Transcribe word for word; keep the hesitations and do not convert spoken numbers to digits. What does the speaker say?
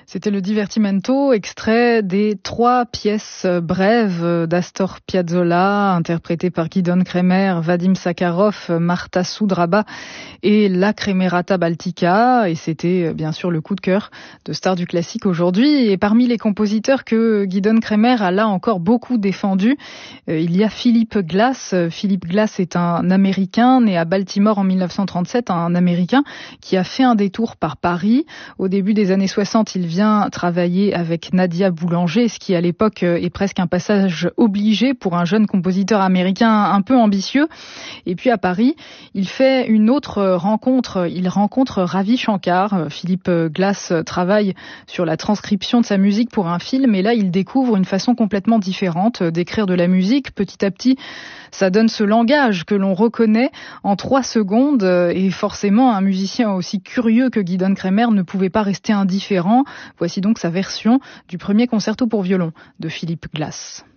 C'était le Divertimento, extrait des trois pièces brèves d'Astor Piazzolla, interprétées par Gidon Kremer, Vadim Sakharov, Marta Soudraba et La Cremerata Baltica. Et c'était bien sûr le coup de cœur de Stars du classique aujourd'hui. Et parmi les compositeurs que Gidon Kremer a là encore beaucoup défendu, il y a Philip Glass. Philip Glass est un Américain né à Baltimore en mille neuf cent trente-sept, un Américain qui a fait un détour par Paris. Au début des années soixante, il vient travailler avec Nadia Boulanger, ce qui à l'époque est presque un passage obligé pour un jeune compositeur américain un peu ambitieux. Et puis à Paris, il fait une autre rencontre. Il rencontre Ravi Shankar. Philippe Glass travaille sur la transcription de sa musique pour un film et là, il découvre une façon complètement différente d'écrire de la musique. Petit à petit, ça donne ce langage que l'on reconnaît en trois secondes et forcément, un musicien aussi curieux que Gidon Kremer ne pouvait pas rester indifférent. Voici donc sa version du premier concerto pour violon de Philip Glass.